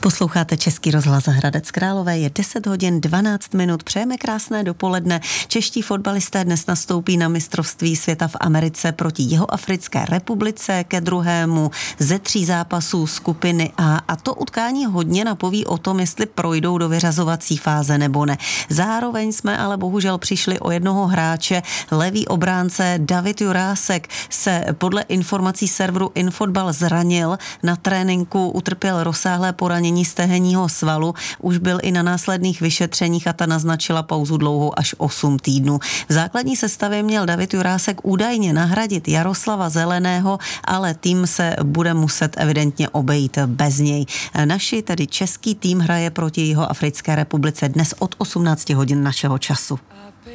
Posloucháte Český rozhlas Hradec Králové, je 10 hodin 12 minut, přejeme krásné dopoledne. Čeští fotbalisté dnes nastoupí na mistrovství světa v Americe proti Jihoafrické republice ke druhému ze 3 zápasů skupiny A. A to utkání hodně napoví o tom, jestli projdou do vyřazovací fáze nebo ne. Zároveň jsme ale bohužel přišli o jednoho hráče. Levý obránce David Jurásek se podle informací serveru Infotbal zranil. Na tréninku utrpěl rozsáhlé poranění stehenního svalu. Už byl i na následných vyšetřeních a ta naznačila pauzu dlouhou až 8 týdnů. V základní sestavě měl David Jurásek údajně nahradit Jaroslava Zeleného, ale tým se bude muset evidentně obejít bez něj. Naši, tedy český tým, hraje proti Jihoafrické republice dnes od 18 hodin našeho času.